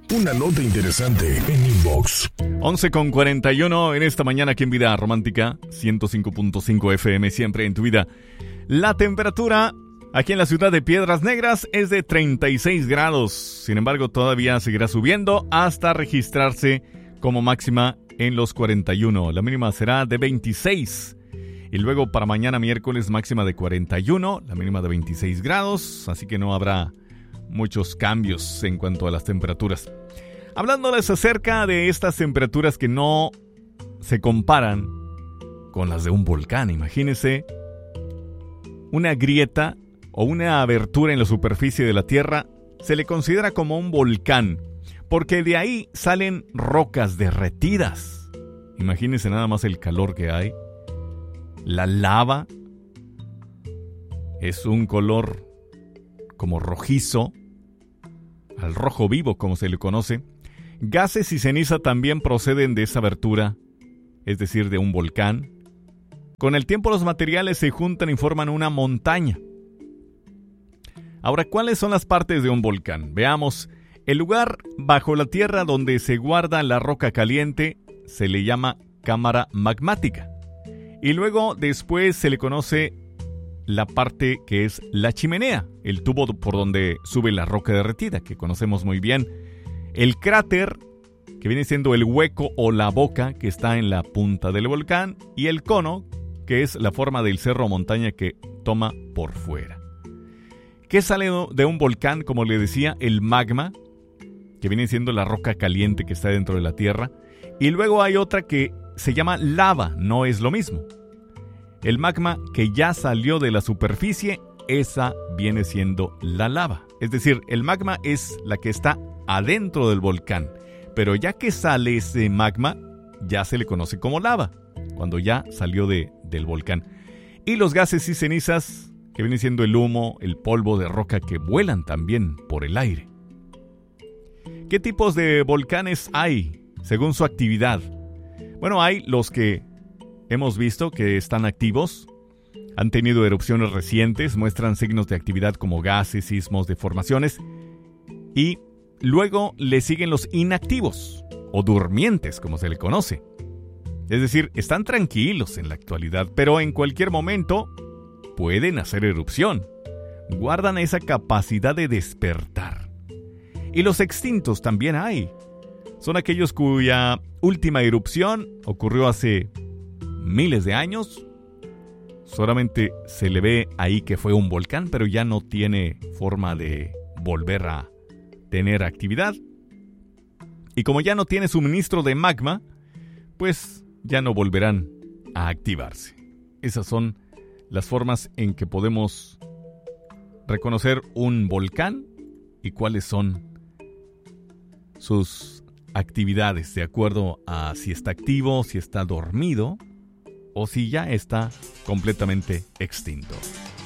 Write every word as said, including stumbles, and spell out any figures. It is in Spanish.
Una nota interesante en Inbox. once con cuarenta y uno en esta mañana aquí en Vida Romántica, ciento cinco punto cinco F M, siempre en tu vida. La temperatura aquí en la ciudad de Piedras Negras es de treinta y seis grados. Sin embargo, todavía seguirá subiendo hasta registrarse como máxima en los cuarenta y uno. La mínima será de veintiséis. Y luego para mañana miércoles máxima de cuarenta y uno, la mínima de veintiséis grados. Así que no habrá muchos cambios en cuanto a las temperaturas. Hablándoles acerca de estas temperaturas que no se comparan con las de un volcán. Imagínense una grieta o una abertura en la superficie de la Tierra. Se le considera como un volcán porque de ahí salen rocas derretidas. Imagínense nada más el calor que hay. La lava es un color como rojizo, al rojo vivo como se le conoce. Gases y ceniza también proceden de esa abertura, es decir, de un volcán. Con el tiempo los materiales se juntan y forman una montaña. Ahora, ¿cuáles son las partes de un volcán? Veamos, el lugar bajo la tierra donde se guarda la roca caliente se le llama cámara magmática. Y luego después se le conoce la parte que es la chimenea, el tubo por donde sube la roca derretida, que conocemos muy bien. El cráter, que viene siendo el hueco o la boca que está en la punta del volcán. Y el cono, que es la forma del cerro o montaña que toma por fuera. ¿Qué sale de un volcán? Como le decía, el magma, que viene siendo la roca caliente que está dentro de la tierra. Y luego hay otra que se llama lava, no es lo mismo. El magma que ya salió de la superficie, esa viene siendo la lava. Es decir, el magma es la que está adentro del volcán. Pero ya que sale ese magma, ya se le conoce como lava, cuando ya salió de, del volcán. Y los gases y cenizas, que viene siendo el humo, el polvo de roca que vuelan también por el aire. ¿Qué tipos de volcanes hay según su actividad? Bueno, hay los que hemos visto que están activos, han tenido erupciones recientes, muestran signos de actividad como gases, sismos, deformaciones. Y luego le siguen los inactivos, o durmientes, como se le conoce. Es decir, están tranquilos en la actualidad, pero en cualquier momento pueden hacer erupción. Guardan esa capacidad de despertar. Y los extintos también hay. Son aquellos cuya última erupción ocurrió hace miles de años. Solamente se le ve ahí que fue un volcán, pero ya no tiene forma de volver a tener actividad. Y como ya no tiene suministro de magma, pues ya no volverán a activarse. Esas son las formas en que podemos reconocer un volcán y cuáles son sus actividades, de acuerdo a si está activo, si está dormido o si ya está completamente extinto.